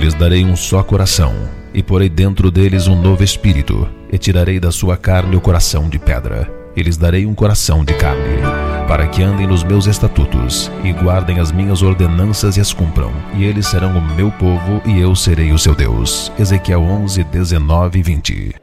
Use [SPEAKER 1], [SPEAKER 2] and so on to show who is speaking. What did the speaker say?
[SPEAKER 1] lhes darei um só coração, e porei dentro deles um novo espírito, e tirarei da sua carne o coração de pedra, e lhes darei um coração de carne, para que andem nos meus estatutos, e guardem as minhas ordenanças e as cumpram. E eles serão o meu povo, e eu serei o seu Deus. Ezequiel 11, 19 e 20.